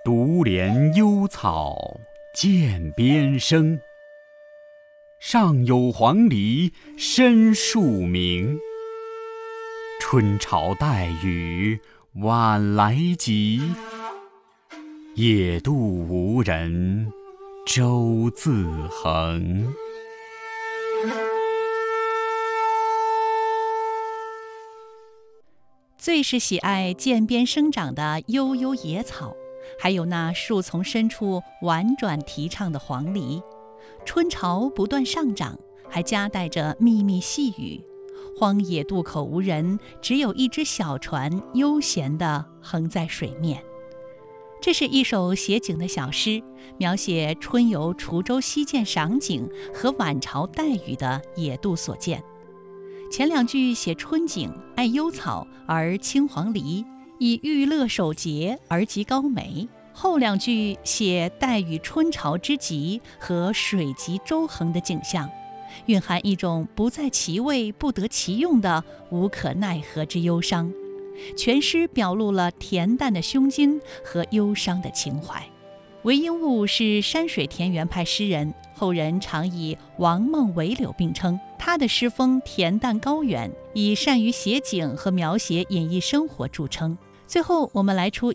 独怜幽草涧边生，上有黄鹂深树鸣。春潮带雨晚来急，野渡无人舟自横。 最是喜爱涧边生长的悠悠野草，还有那树丛深处婉转啼唱的黄鹂。春潮不断上涨，还夹带着密密细雨。荒野渡口无人，只有一只小船悠闲地横在水面。这是一首写景的小诗，描写春游滁州西涧赏景和晚潮带雨的野渡所见。前两句写春景，爱幽草而轻黄鹂，以寓乐守节而极高美。后两句写带雨春潮之极和水急舟横的景象，蕴含一种不在其位不得其用的无可奈何之忧伤。全诗表露了恬淡的胸襟和忧伤的情怀。韦应物是山水田园派诗人，后人常以王孟韦柳并称。他的诗风恬淡高远，以善于写景和描写隐逸生活著称。最后我们来出